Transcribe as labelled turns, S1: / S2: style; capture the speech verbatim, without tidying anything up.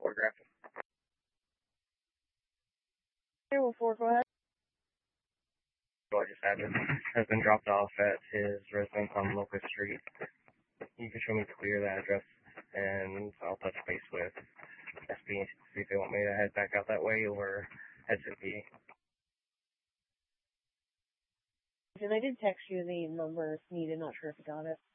S1: Fort Grafton.
S2: Okay, well, four, go ahead.
S1: What just happened has been dropped off at his residence on Locust Street. You can show me clear that address, and I'll touch base with S P, see if they want me to head back out that way or head to the P.
S2: And I did text you the number needed, not sure if you got it.